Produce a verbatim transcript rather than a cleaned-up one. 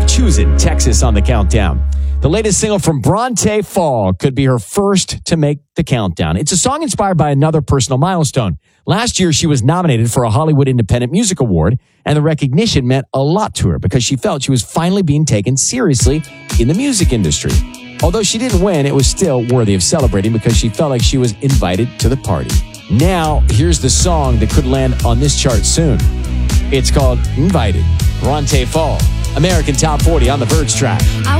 Choosing Texas on the countdown. The latest single from Bronte Fall could be her first to make the countdown. It's a song inspired by another personal milestone. Last year, she was nominated for a Hollywood Independent Music Award, and the recognition meant a lot to her because she felt she was finally being taken seriously in the music industry. Although she didn't win, it was still worthy of celebrating because she felt like she was invited to the party. Now, here's the song that could land on this chart soon. It's called Invited. Bronte Fall, American Top forty on the Verge track.